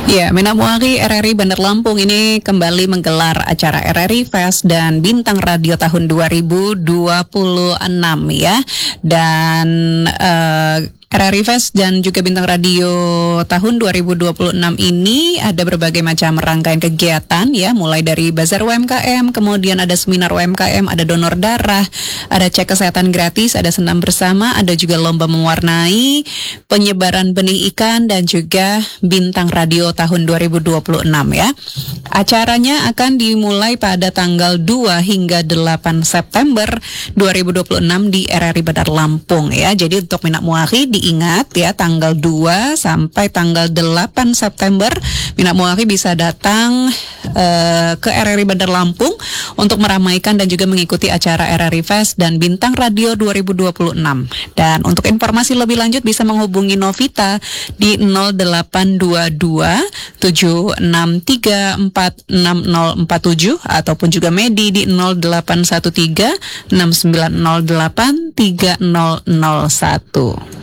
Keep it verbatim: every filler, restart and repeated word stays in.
Ya, Minamwari R R I Bandar Lampung ini kembali menggelar acara R R I Fest dan Bintang Radio tahun dua ribu dua puluh enam ya. Dan uh, R R I Fest dan juga Bintang Radio tahun dua ribu dua puluh enam ini ada berbagai macam rangkaian kegiatan ya, mulai dari bazar U M K M, kemudian ada seminar U M K M, ada donor darah, ada cek kesehatan gratis, ada senam bersama, ada juga lomba mewarnai, penyebaran benih ikan, dan juga Bintang Radio tahun dua ribu dua puluh enam ya. Acaranya akan dimulai pada tanggal dua hingga delapan September dua ribu dua puluh enam di R R I Bandar Lampung ya. Jadi untuk Minamwari diingat ya, tanggal dua sampai tanggal delapan September Minamwari bisa datang uh, ke R R I Bandar Lampung untuk meramaikan dan juga mengikuti acara R R I Fest dan Bintang Radio dua ribu dua puluh enam. Dan untuk informasi lebih lanjut bisa menghubungi Novita di nol delapan dua dua tujuh enam tiga empat enam nol empat tujuh ataupun juga Medi di nol delapan satu tiga enam sembilan nol delapan tiga nol nol satu.